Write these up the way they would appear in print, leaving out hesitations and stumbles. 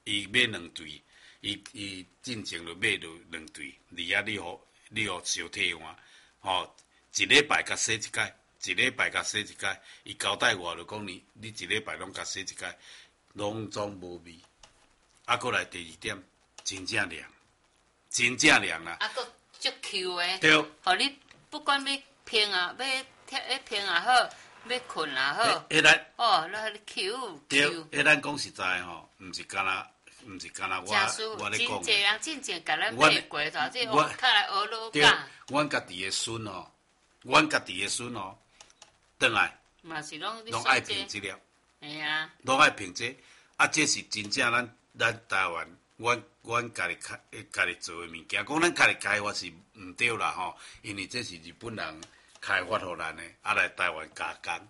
伊买两对，伊进前就买着两对，而啊你互小替换，一礼拜甲洗一摆，一礼拜甲洗一摆，伊交代我就讲你一礼拜拢甲洗一摆，拢总无味。啊，过来第二点，真正凉，真正凉啦。 啊，佫足 Q 的。 对。 互你不管要平啊，要平也好，要困也好。那你 Q。 对，咱讲实在吼，毋是干那我咧讲。 真侪人真正甲咱买过，或者我较来学老对，阮家己的孙哦，转来。 嘛是拢爱评质了。 系啊。 拢爱评质，啊，这是真正咱台湾，阮家己做的物件，讲咱家己开发是毋对啦吼，因为这是日本人开发互咱的，啊来台湾加工，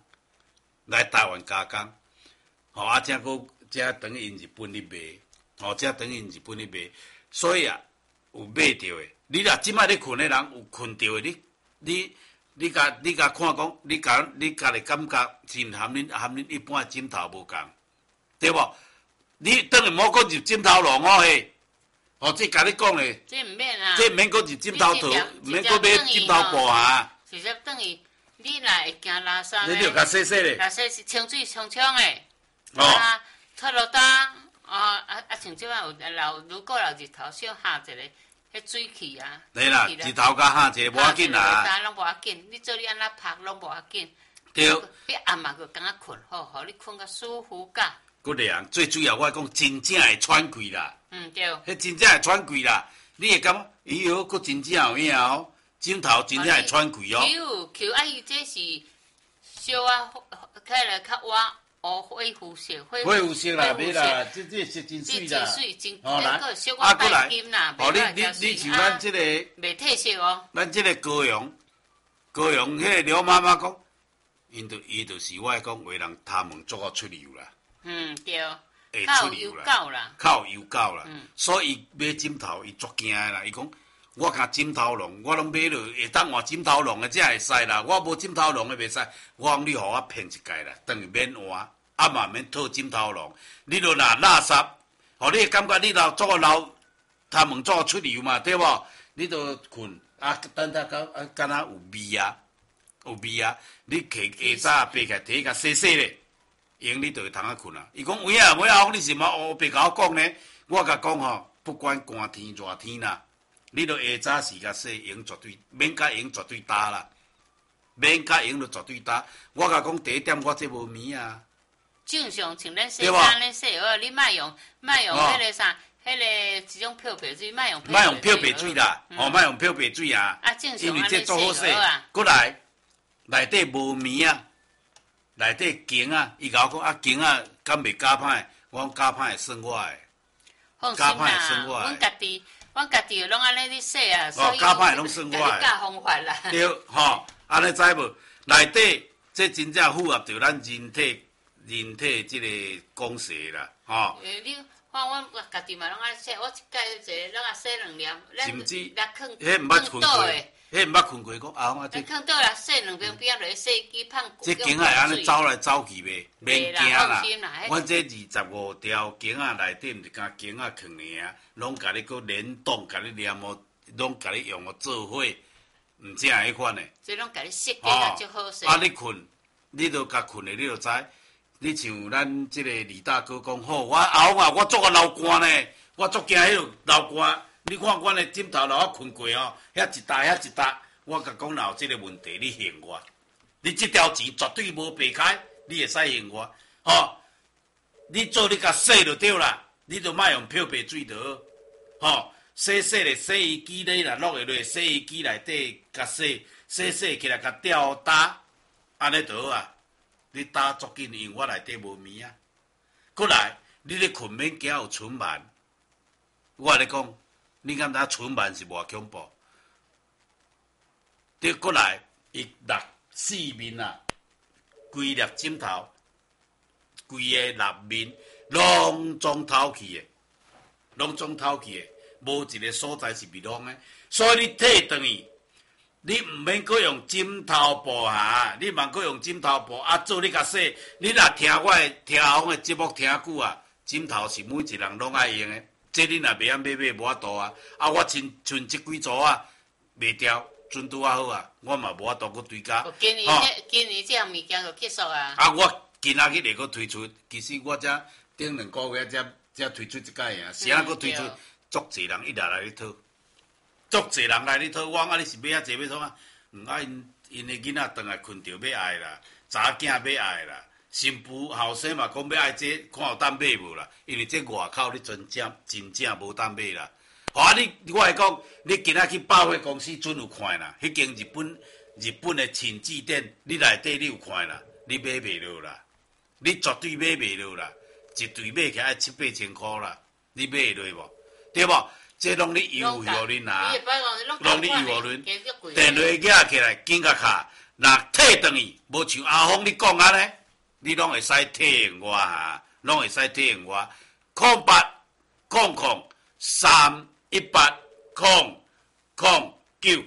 啊，这等于因日本咧卖，这等于因日本咧卖，所以啊，有买着的，你若即摆咧困的人有困着的，你甲看讲，你家己感觉是含恁一般的枕头无共，对无？你等于莫讲入枕头笼嘿，这甲你讲嘞。 这毋免啊。 这免讲入枕头套，免讲买枕头布啊。 直接等于你若会惊垃圾你就甲洗洗咧。 甲洗是清水冲冲诶。啊，拖落搭像即摆如果日头小下一个，迄水气啊。 对啦，日头甲下一个无要紧啦。 拢无要紧，你做你安那拍拢无要紧。 对。 你暗嘛个敢若困好，互你困较舒服甲。 佫凉，最主要我讲真正会喘气啦。 对。 迄真正会喘气啦，你会感觉咦哟，佫真正有影哦，枕头真正会喘气哦。 Q 啊，伊这是小啊，开来较活恢复色， 恢复色啦，袂啦，这是真水啦。 真水真，个小可带金啦， 你像咱这个袂褪色哦。 咱这个高阳，迄个刘妈妈讲，伊就是我讲为人他们做个出油啦。 对， 会出油啦， 靠油膏啦，所以伊买枕头伊足惊的啦。伊讲我甲枕头笼，我拢买落会当换枕头笼的才会使啦。我无枕头笼的袂使。我讲你互我骗一届啦，等于免换，啊嘛免套枕头笼。你若拿垃圾，你会感觉你做个他们做个出油嘛，对无？你都困啊，等到敢若有味啊，你摕下早爬起来摕甲洗洗咧。用你就会通啊困啊！伊讲有影无影，你是嘛白甲我讲呢？我甲讲吼，不管寒天热天啦，你都下早时甲洗用绝对免甲用绝对打啦，免甲用就绝对打。我甲讲第一点，我这无棉啊。 正常像咱洗衫咧洗蚵，你莫用迄个啥，迄个一种漂白水，莫用漂白水啦，莫用漂白水啊。 正常因为这做好洗啊。 过来内底无棉啊。内底茎啊，伊甲我讲茎啊，敢袂加歹？我讲加歹会算我诶， 加歹会算我诶。阮家己拢安尼咧洗啊，所以加歹拢算我诶。 教方法啦。 对，安尼知无？内底这真正符合着咱人体即个讲势啦， 你看阮家己嘛拢爱洗，我一届拢爱洗2粒， 是毋知？ 迄毋捌困过。迄毋捌困过，讲我这。 看到啦，洗2遍边落去洗机放。 这茎仔会安尼走来走去袂，免惊啦。阮这25条茎仔内底毋是干茎仔藏尔啊，拢甲你个联动，甲你黏哦，拢甲你用做伙，毋正迄款诶。 这拢甲你设计啊，足好势。 你困，你都甲困诶，你就知。你像咱这个李大哥讲好，我后啊，我做个流汗呢，我足惊迄个流汗。你看阮的枕头，若我困过哦，遐一搭，我甲讲若有即个问题，你还我，你即条钱绝对无白开，你会使还我，你做你甲洗就对啦，你就莫用漂白水就好，洗咧洗衣机咧啦，落下落洗衣机内底甲洗起来甲吊打，安尼就好啊，你打足紧，因为我内底无棉啊。过来，你咧困免惊有春螨，我咧讲。你敢知春螨是偌恐怖？再过来，伊四面啊，规粒枕头，规个立面，拢总透气的，无一个所在是密封的。所以你摕转去，你毋免阁用枕头布啊，你莫阁用枕头布啊，做你甲洗。你若听我的听红的节目听久啊， 枕头是每一人拢爱用的，这你若袂晓买无法度啊。啊，我剩即几组啊，卖掉，准拄啊好啊，我嘛无法度去追加。 今年这样物件就结束啊。 啊，我今仔日会阁推出，其实我遮顶2个月才推出一届啊，是啊，阁推出，足侪人一直来咧讨，足侪人来咧讨。我啊，你是买遐济要创啊？啊，因的囡仔转来困着要爱啦，查囝要爱啦。新妇后生嘛，讲要爱这，看有当买无啦？因为这外口你真正无当买啦。啊，我会讲，你今仔去百货公司准有看啦。迄间日本的亲子店，你内底你有看啦？你买袂落啦，你绝对买袂落啦。一对买起来7、8千块啦，你买会落无？对无？这拢你优惠互恁啊，拢你优惠互恁。电话举起来，紧甲卡，若退转去，无像阿峰你讲安尼。你拢会使体验我啊，拢会使体验我。0800 318 009。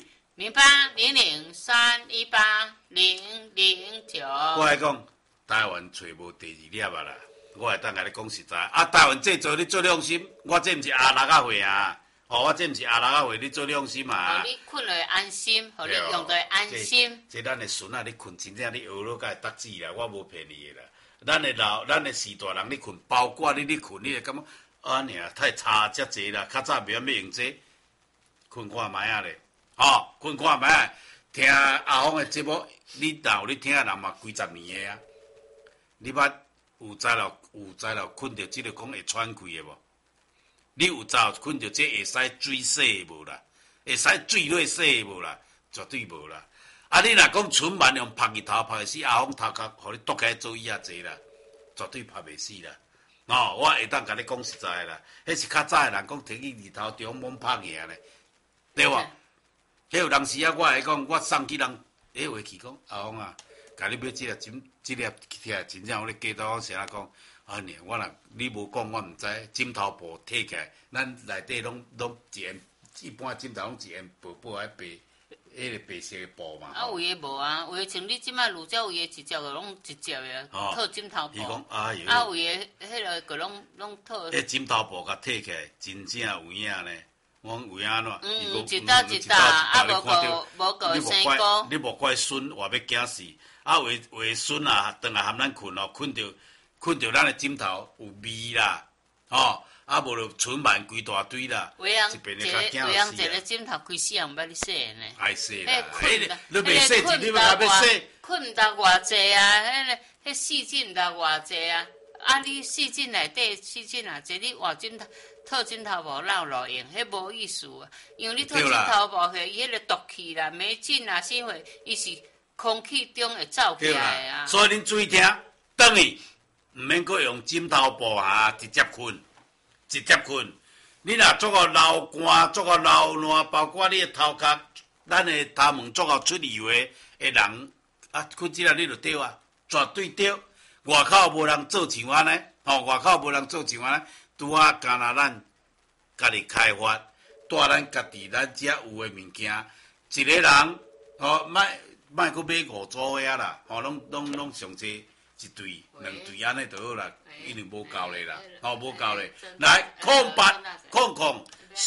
0800 318 009。 我来讲，台湾找无第2粒啊啦。我会当甲你讲实在，啊，台湾制造你做良心，我这毋是阿六仔货啊。哦，我这毋是阿六仔货，你做良心啊。 互你困落安心，互你用着安心。 这咱的孙仔你困，真正你学了甲会得志啦，我无骗你的啦。咱的时大人你困，包括你困，你会感觉啊尔太差遮济啦，较早袂晓要用这，困看卖啊咧，吼，困看卖啊。听阿峰的节目，你若有咧听人嘛几十年的啊，你捌有知了困着即个讲会喘气的无？你有知困着这会使水洗无啦？会使水落洗无啦？绝对无啦！啊，你若讲春晚用拍日头拍死，阿峰头壳，互你剁开做伊啊济啦，绝对拍袂死啦！哦，我会当甲你讲实在啦，迄是较早的人讲摕去日头中猛拍赢咧，对无？迄有当时啊，我会讲，我送去人，话去讲阿峰啊，甲你买即粒起来，真正我咧假刀啥讲。啊，我若你无讲，我毋知。枕头布摕起来，咱内底拢一般枕头拢一沿薄薄迄白，迄个白色的布嘛。 啊，有诶无啊？有诶像你即摆乳胶有诶直接个拢直接诶套枕头布。伊讲啊有诶，迄个个拢套。 迄枕头布甲摕起来，真正有影呢。我讲有影安怎？ 一搭一搭，啊无个生菇。 你无怪孙活要惊死，啊为孙啊，转来含咱困哦，困着咱的枕头有味啦，吼，啊无就春晚规大堆啦， 一个枕头规世人捌你洗呢， 爱洗啦，你袂洗，你要洗， 困毋得偌济啊，迄细菌毋得偌济啊，啊你细菌内底细菌啊，这你换枕头套枕头布哪有路用，迄无意思啊，因为你套枕头布去，伊迄个毒气啦、霉菌啦、啥货，伊是空气中会走起来啊， 所以恁注意听，等于。毋免阁用枕头布啊，直接困。你若做个流汗、做个流汗，包括你的头壳、咱的头毛做个出油的人，啊，困即个你就对啊，绝对对。外口无人做像安尼，外口无人做像安尼，拄啊，干那咱家己开发，带咱家己咱遮有的物件，一个人，莫阁买5组的啦，拢上济。1对、2对安尼就好啦，一定无够咧啦，无够咧。来，08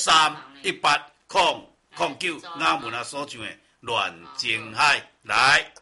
318 009，我们啊所唱的《乱情海》来。